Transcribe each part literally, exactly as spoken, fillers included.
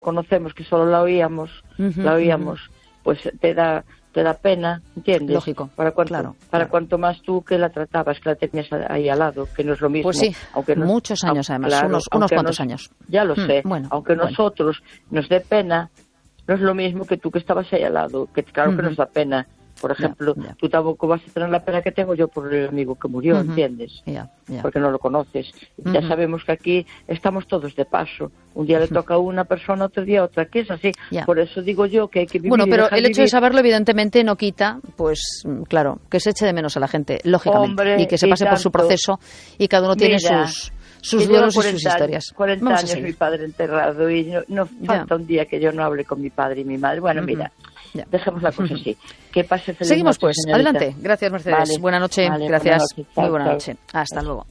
conocemos, que solo la oíamos, uh-huh, la oíamos, uh-huh. pues te da te da pena, ¿entiendes? Lógico, para cuanto, claro. Para claro. cuanto más tú que la tratabas, que la tenías ahí al lado, que no es lo mismo. Pues sí, aunque nos, muchos años aunque, además, claro, unos, unos cuantos nos, años. Ya lo hmm, sé, bueno, aunque bueno. nosotros nos dé pena, no es lo mismo que tú que estabas ahí al lado, que claro uh-huh. que nos da pena. Por ejemplo, ya, ya. tú tampoco vas a tener la pena que tengo yo por el amigo que murió, uh-huh. ¿entiendes? Ya, ya. Porque no lo conoces. Uh-huh. Ya sabemos que aquí estamos todos de paso. Un día le toca a una persona, otro día a otra, que es así. Ya. Por eso digo yo que hay que vivir. Bueno, pero el hecho vivir. de saberlo evidentemente no quita, pues claro, que se eche de menos a la gente, lógicamente. Hombre, y que se pase por su proceso y cada uno tiene Mira, sus... sus duelos y sus historias. cuarenta Vamos años mi padre enterrado y no, no falta ya. un día que yo no hable con mi padre y mi madre. Bueno, uh-huh. mira, ya. dejemos la cosa así. Que pase feliz Seguimos noche, pues, señorita. adelante. Gracias, Mercedes. Vale, buena noche, vale, gracias. Buena noche. Muy Chao, buena chao. noche. Hasta luego.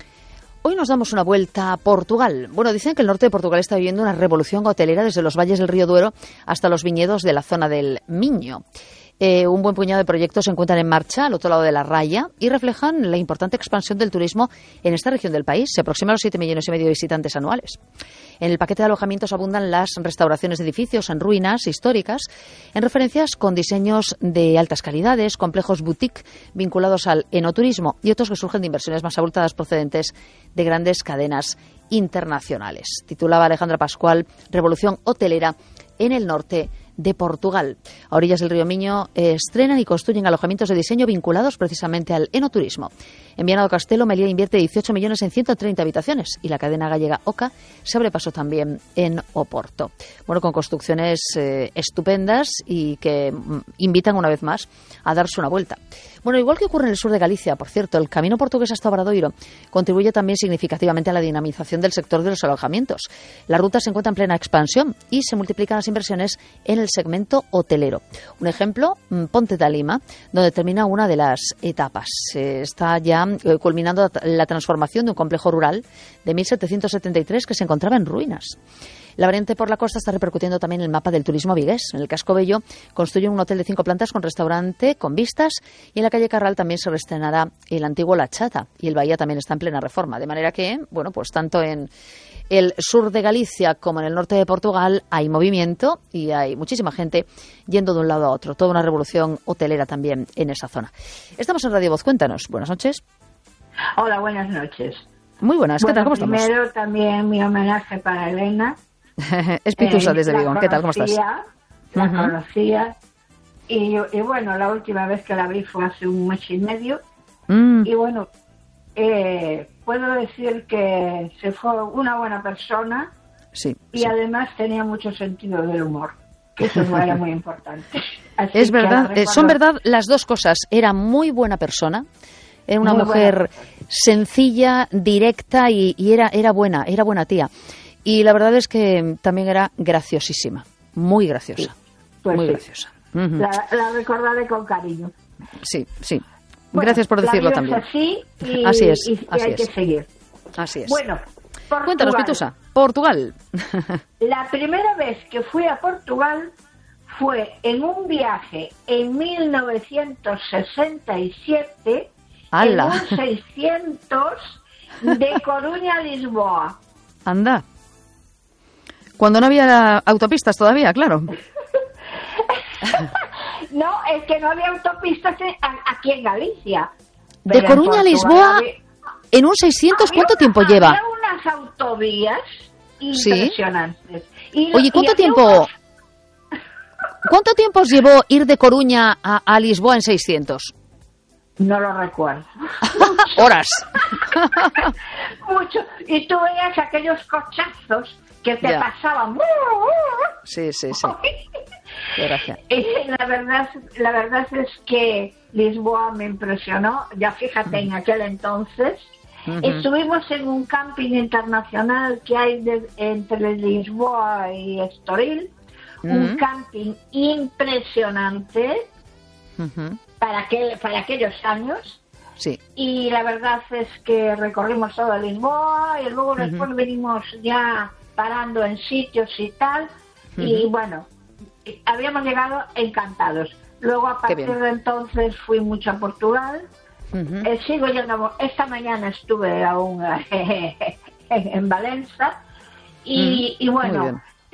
Hoy nos damos una vuelta a Portugal. Bueno, dicen que el norte de Portugal está viviendo una revolución hotelera desde los valles del río Duero hasta los viñedos de la zona del Miño. Eh, un buen puñado de proyectos se encuentran en marcha al otro lado de la raya y reflejan la importante expansión del turismo en esta región del país. Se aproxima a los siete millones y medio de visitantes anuales. En el paquete de alojamientos abundan las restauraciones de edificios en ruinas históricas, en referencias con diseños de altas calidades, complejos boutique vinculados al enoturismo y otros que surgen de inversiones más abultadas procedentes de grandes cadenas internacionales. Titulaba Alejandra Pascual, Revolución hotelera en el norte de Portugal. A orillas del río Miño eh, estrenan y construyen alojamientos de diseño vinculados precisamente al enoturismo. En Viana do Castelo, Melilla invierte dieciocho millones en ciento treinta habitaciones y la cadena gallega Oca se abre paso también en Oporto. Bueno, con construcciones eh, estupendas y que mm, invitan una vez más a darse una vuelta. Bueno, igual que ocurre en el sur de Galicia, por cierto, el camino portugués hasta Obradoiro contribuye también significativamente a la dinamización del sector de los alojamientos. La ruta se encuentra en plena expansión y se multiplican las inversiones en el segmento hotelero. Un ejemplo, Ponte da Lima, donde termina una de las etapas. Se está ya eh, culminando la transformación de un complejo rural de mil setecientos setenta y tres que se encontraba en ruinas. La variante por la costa está repercutiendo también en el mapa del turismo vigués. En el Casco Bello construyen un hotel de cinco plantas con restaurante, con vistas, y en la calle Carral también se reestrenará el antiguo La Chata, y el Bahía también está en plena reforma. De manera que, bueno, pues tanto en el sur de Galicia como en el norte de Portugal hay movimiento y hay muchísima gente yendo de un lado a otro. Toda una revolución hotelera también en esa zona. Estamos en Radio Voz. Cuéntanos. Buenas noches. Hola, buenas noches. Muy buenas. ¿Qué bueno, tal? ¿Cómo estamos? Primero también mi homenaje para Elena. Es Pitusa eh, desde Vigo. ¿Qué tal? ¿Cómo estás? La uh-huh. conocía. Y, y bueno, la última vez que la vi fue hace un mes y medio. Mm. Y bueno, eh, puedo decir que se fue una buena persona. Sí. Y sí. además tenía mucho sentido del humor. Que eso era muy importante. Así es verdad, recuerdo... son verdad las dos cosas. Era muy buena persona. Era una muy mujer sencilla, directa y, y era, era buena, era buena tía. Y la verdad es que también era graciosísima, muy graciosa, sí, pues muy sí. graciosa. Uh-huh. La, la recordaré con cariño. Sí, sí. Bueno, gracias por decirlo la también. Es así, y, así es, y, y así hay es. que seguir. Así es. Bueno, Portugal. Cuéntanos, Pitusa. Portugal. La primera vez que fui a Portugal fue en un viaje en mil novecientos sesenta y siete ¡Hala! En un seiscientos de Coruña a Lisboa. Anda. Cuando no había autopistas todavía, claro. No, es que no había autopistas aquí en Galicia. De Coruña a Lisboa, había... en un seiscientos, ¿cuánto una, tiempo lleva? Había unas autovías impresionantes. ¿Sí? Y, Oye, ¿cuánto y tiempo... Unos... ¿Cuánto tiempo os llevó ir de Coruña a, a Lisboa en seiscientos? No lo recuerdo. Horas. Mucho. Y tú veías aquellos cochazos que te ya. pasaban. Sí, sí, sí. Gracias. La verdad, la verdad es que Lisboa me impresionó. Ya fíjate, en aquel entonces uh-huh. estuvimos en un camping internacional que hay de, entre Lisboa y Estoril. Uh-huh. Un camping impresionante. Uh-huh. Para, aquel, para aquellos años. Sí. Y la verdad es que recorrimos toda Lisboa y luego después uh-huh. venimos ya parando en sitios y tal. Uh-huh. Y bueno, habíamos llegado encantados. Luego a partir de entonces fui mucho a Portugal. Uh-huh. Eh, sigo yendo, esta mañana estuve aún en Valencia. Y, uh-huh. y bueno,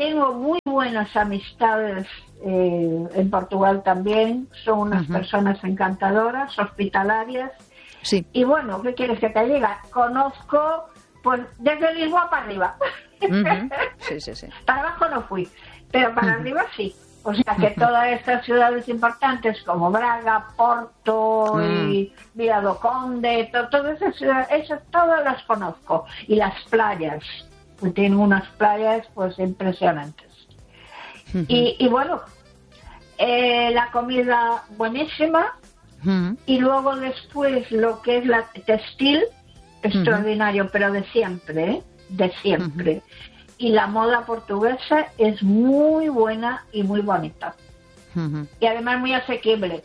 tengo muy buenas amistades eh, en Portugal también. Son unas uh-huh. personas encantadoras, hospitalarias. Sí. Y bueno, ¿qué quieres que te diga? Conozco pues desde Lisboa para arriba. Uh-huh. Sí, sí, sí. Para abajo no fui, pero para uh-huh. arriba sí. O sea que uh-huh. todas estas ciudades importantes como Braga, Porto uh-huh. y Vila do Conde, to, todas esas ciudades, esas todas las conozco. Y las playas, pues tienen unas playas pues impresionantes. Uh-huh. Y, y bueno, eh, la comida buenísima. Uh-huh. Y luego después lo que es la textil, extraordinario, uh-huh. pero de siempre, ¿eh? de siempre. Uh-huh. Y la moda portuguesa es muy buena y muy bonita. Uh-huh. Y además muy asequible.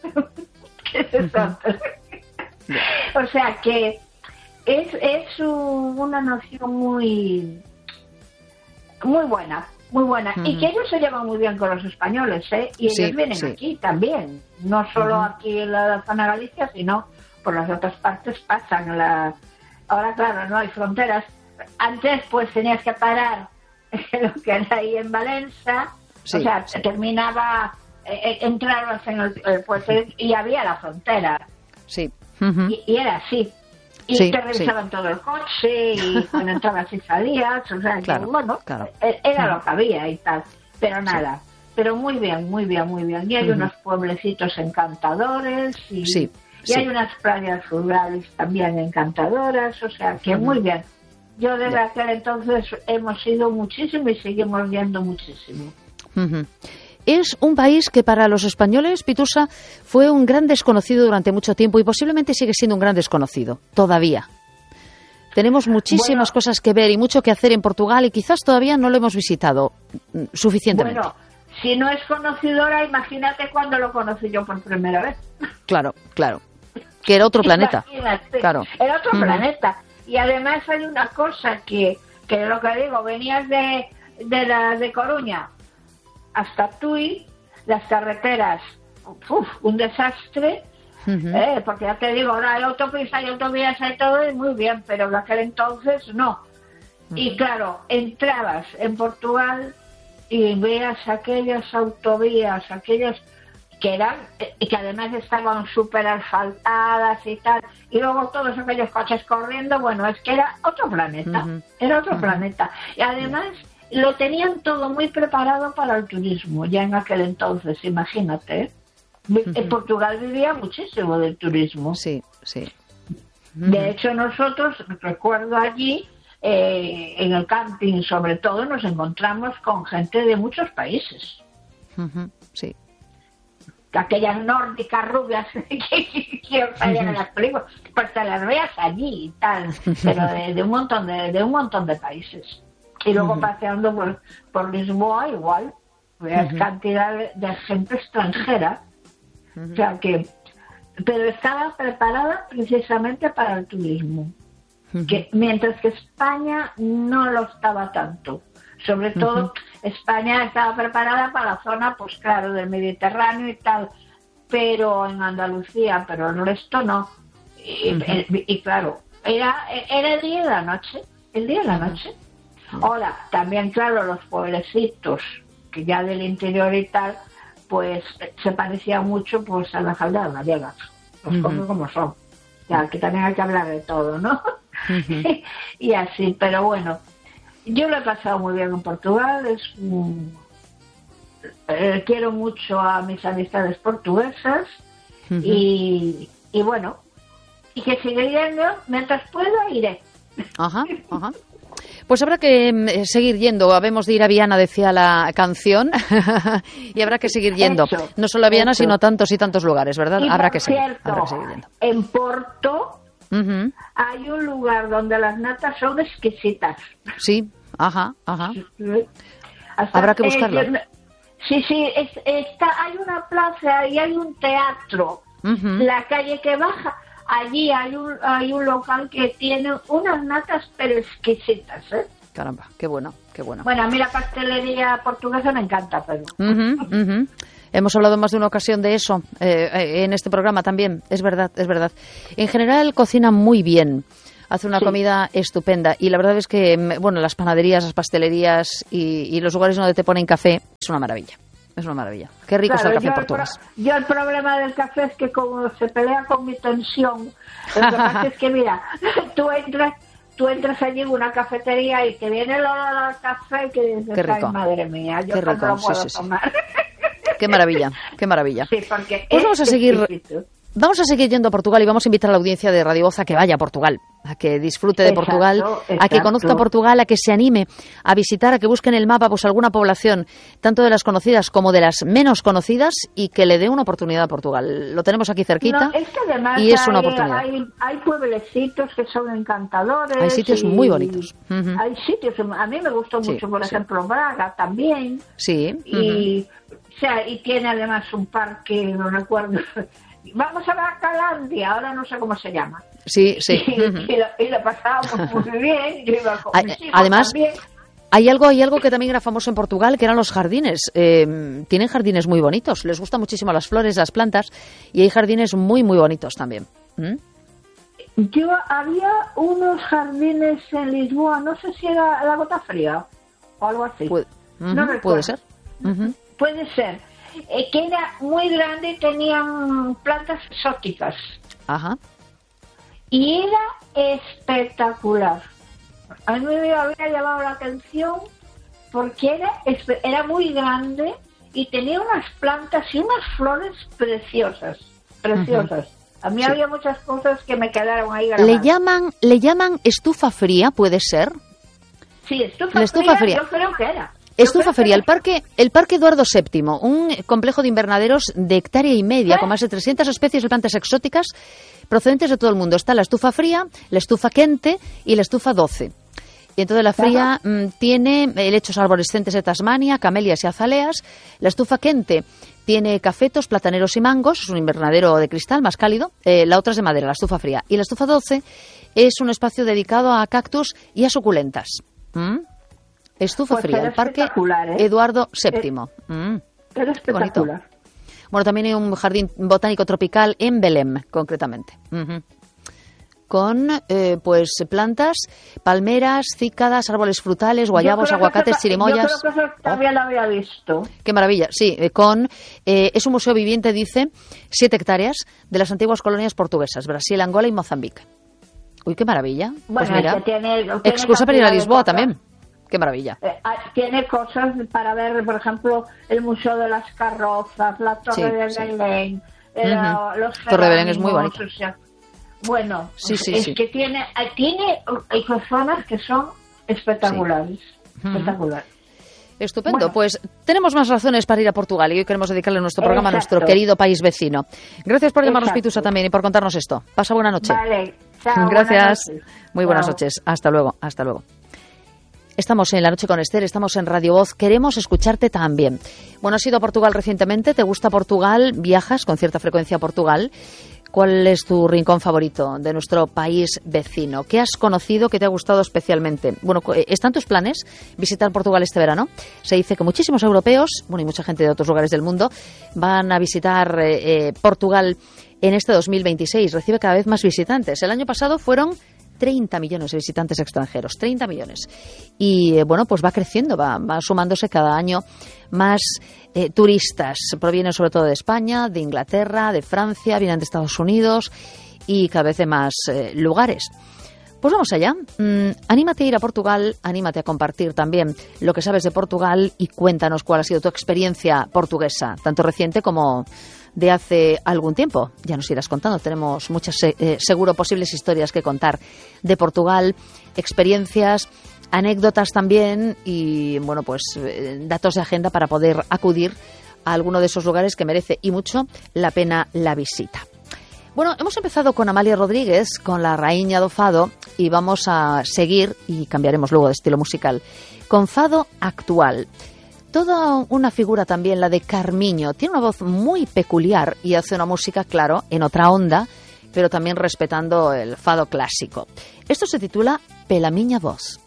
Uh-huh. O sea que es, es una noción muy, muy buena. Muy buena. Uh-huh. Y que ellos se llevan muy bien con los españoles, ¿eh? Y ellos sí, vienen sí. aquí también. No solo uh-huh. aquí en la zona Galicia, sino por las otras partes pasan. La... Ahora, claro, no hay fronteras. Antes, pues, tenías que parar lo que era ahí en Valencia. Sí, o sea, sí. terminaba, eh, entrabas en el, el puerto y había la frontera. Sí. Uh-huh. Y, y era así. Y sí, te revisaban sí. todo el coche y cuando entrabas y salías, o sea, claro, que, bueno, claro. era lo que había y tal, pero nada, sí. pero muy bien, muy bien, muy bien. Y hay uh-huh. unos pueblecitos encantadores y, sí, y sí. hay unas playas rurales también encantadoras, o sea, que uh-huh. muy bien. Yo desde yeah. aquel entonces hemos ido muchísimo y seguimos viendo muchísimo. Uh-huh. Es un país que para los españoles, Pitusa, fue un gran desconocido durante mucho tiempo y posiblemente sigue siendo un gran desconocido, todavía. Tenemos muchísimas bueno, cosas que ver y mucho que hacer en Portugal y quizás todavía no lo hemos visitado suficientemente. Bueno, si no es conocedora, imagínate cuando lo conocí yo por primera vez. Claro, claro. Que era otro planeta. Imagínate, claro. Era otro uh-huh. planeta. Y además hay una cosa que, que lo que digo, venías de, de, la, de Coruña hasta Tui, las carreteras, uf, un desastre, uh-huh. eh, porque ya te digo, ahora hay autopistas, hay autovías, hay todo, y muy bien, pero en aquel entonces no. Uh-huh. Y claro, entrabas en Portugal y veías aquellas autovías, aquellas que eran, que además estaban súper asfaltadas y tal, y luego todos aquellos coches corriendo, bueno, es que era otro planeta, uh-huh. era otro uh-huh. planeta. Y además lo tenían todo muy preparado para el turismo, ya en aquel entonces, imagínate. Uh-huh. En Portugal vivía muchísimo del turismo. Sí, sí. Uh-huh. De hecho, nosotros, recuerdo allí, eh, en el camping sobre todo, nos encontramos con gente de muchos países. Uh-huh. Sí. Aquellas nórdicas rubias que, que salían en las películas, pues te las veas allí y tal, pero de, de un montón de, de un montón de países. Y luego uh-huh. paseando por, por Lisboa igual, veas uh-huh. cantidad de, de gente extranjera, uh-huh. o sea que, pero estaba preparada precisamente para el turismo, uh-huh. que mientras que España no lo estaba tanto. Sobre todo, uh-huh. España estaba preparada para la zona, pues claro, del Mediterráneo y tal, pero en Andalucía, pero el resto no. Y, uh-huh. y, y claro, era, era el día y la noche, el día y la noche. Uh-huh. Ahora, también, claro, los pueblecitos, que ya del interior y tal, pues se parecía mucho pues a las aldeas gallegas, los uh-huh. cosas como son. Ya, que también hay que hablar de todo, ¿no? Uh-huh. Y así, pero bueno. Yo lo he pasado muy bien en Portugal, es un... eh, quiero mucho a mis amistades portuguesas uh-huh. y, y bueno, y que seguiré yendo, mientras pueda iré. Ajá, ajá. Pues habrá que eh, seguir yendo, habemos de ir a Viana, decía la canción, y habrá que seguir yendo, eso, no solo a Viana, eso. sino a tantos y tantos lugares, ¿verdad? Y habrá, por que seguir, cierto, habrá que seguir yendo. En Porto... Uh-huh. Hay un lugar donde las natas son exquisitas. Sí, ajá, ajá. Hasta Habrá que buscarlo. Eh, sí, sí, es, está, hay una plaza y hay un teatro. Uh-huh. La calle que baja, allí hay un, hay un local que tiene unas natas pero exquisitas, ¿eh? Caramba, qué bueno, qué bueno. Bueno, a mí la pastelería portuguesa me encanta, pero... Uh-huh, uh-huh. Hemos hablado más de una ocasión de eso eh, en este programa también, es verdad, es verdad. En general cocinan muy bien. Hace una Sí. comida estupenda. Y la verdad es que, bueno, las panaderías, las pastelerías y, y los lugares donde te ponen café, es una maravilla. Es una maravilla. Qué rico Claro, está el café yo portugués. El pro- yo el problema del café es que como se pelea con mi tensión, lo que pasa es que, mira, tú entras tú entras allí en una cafetería y te viene el olor al café que dices, Qué rico. ay, madre mía, yo Qué no rico, lo sí, puedo sí, sí. tomar. Qué maravilla, qué maravilla. Sí, porque Pues es vamos a seguir... exquisito. Vamos a seguir yendo a Portugal y vamos a invitar a la audiencia de Radio Voz a que vaya a Portugal, a que disfrute de Exacto, Portugal, a que exacto. conozca Portugal, a que se anime a visitar, a que busque en el mapa pues alguna población, tanto de las conocidas como de las menos conocidas, y que le dé una oportunidad a Portugal. Lo tenemos aquí cerquita No, es que además y es una hay, oportunidad. hay, hay pueblecitos que son encantadores. Hay sitios y- muy bonitos. Ujú. Hay sitios, a mí me gustó Sí, mucho, por sí. ejemplo, Braga también. Sí. ujú. Y, o sea, y tiene además un parque, no recuerdo. Vamos a Bracalandia, ahora no sé cómo se llama. Sí, sí. Y, ujú. y lo, y lo pasábamos muy bien. Yo iba con A- mis hijos además, también. Hay algo, hay algo que también era famoso en Portugal, que eran los jardines. Eh, tienen jardines muy bonitos. Les gustan muchísimo las flores, las plantas, y hay jardines muy, muy bonitos también. ¿Mm? Yo había unos jardines en Lisboa, no sé si era la Gota Fría o algo así. Puede, ujú, No recuerdo. puede ser. Ujú. Puede ser. Eh, que era muy grande y tenían plantas exóticas. Ajá. Y era espectacular. A mí me había llamado la atención porque era, espe- era muy grande y tenía unas plantas y unas flores preciosas. Preciosas. A mí Sí. había muchas cosas que me quedaron ahí grabadas. Le llaman, le llaman estufa fría, puede ser. Sí, estufa, la estufa fría, fría. yo creo que era. Estufa Yo creo fría, que el parque, el parque Eduardo séptimo, un complejo de invernaderos de hectárea y media, ¿Eh? con más de trescientas especies de plantas exóticas procedentes de todo el mundo. Está la estufa fría, la estufa quente y la estufa doce. Y entonces la fría mm, tiene helechos arborescentes de Tasmania, camelias y azaleas. La estufa quente tiene cafetos, plataneros y mangos, es un invernadero de cristal más cálido. Eh, la otra es de madera, la estufa fría. Y la estufa doce es un espacio dedicado a cactus y a suculentas. ¿Mm? Estufa Pues fría, era el parque espectacular, ¿eh? Eduardo séptimo. Mm, Era qué bonito. espectacular. Bueno, también hay un jardín botánico tropical en Belém, concretamente. Ujú. Con, eh, pues, plantas, palmeras, cícadas, árboles frutales, guayabos, Yo creo que aguacates, eso ta- chirimoyas. Yo creo que eso también lo había visto. Qué maravilla, sí, eh, con eh, es un museo viviente, dice, siete hectáreas de las antiguas colonias portuguesas, Brasil, Angola y Mozambique. Uy, qué maravilla. Pues Bueno, mira, es que tiene- tiene excusa para ir a cantidad de Lisboa cosas. también. Qué maravilla. Eh, ah, tiene cosas para ver, por ejemplo, el Museo de las Carrozas, la Torre Sí, de sí. Belén, eh, Ujú. los Torre de Belén es muy Jerónimos, bonita. o sea, bueno, Sí, sí, es sí. que tiene, eh, tiene hay zonas que son espectaculares, espectaculares. Estupendo, Bueno. pues tenemos más razones para ir a Portugal y hoy queremos dedicarle nuestro programa a nuestro Exacto. querido país vecino. Gracias por llamarnos, Exacto. Pitusa, también y por contarnos esto. Pasa buena noche. Vale, chao, Gracias. buenas noches. Muy buenas Chao. noches. Hasta luego. Hasta luego. Estamos en La Noche con Esther, estamos en Radio Voz, queremos escucharte también. Bueno, has ido a Portugal recientemente, ¿te gusta Portugal? ¿Viajas con cierta frecuencia a Portugal? ¿Cuál es tu rincón favorito de nuestro país vecino? ¿Qué has conocido que te ha gustado especialmente? Bueno, ¿están tus planes visitar Portugal este verano? Se dice que muchísimos europeos, bueno, y mucha gente de otros lugares del mundo, van a visitar eh, eh, Portugal en este dos mil veintiséis. Recibe cada vez más visitantes. El año pasado fueron treinta millones de visitantes extranjeros, treinta millones. Y eh, bueno, pues va creciendo, va, va sumándose cada año más eh, turistas. Provienen sobre todo de España, de Inglaterra, de Francia, vienen de Estados Unidos y cada vez de más eh, lugares. Pues vamos allá. Mm, anímate a ir a Portugal, anímate a compartir también lo que sabes de Portugal y cuéntanos cuál ha sido tu experiencia portuguesa, tanto reciente como de hace algún tiempo. Ya nos irás contando, tenemos muchas, eh, seguro, posibles historias que contar de Portugal, experiencias, anécdotas también y, bueno, pues eh, datos de agenda para poder acudir a alguno de esos lugares que merece y mucho la pena la visita. Bueno, hemos empezado con Amalia Rodríguez, con la Raíña do Fado, y vamos a seguir, y cambiaremos luego de estilo musical, con Fado actual. Toda una figura también, la de Carmiño. Tiene una voz muy peculiar y hace una música, claro, en otra onda, pero también respetando el fado clásico. Esto se titula Pela Miña Voz.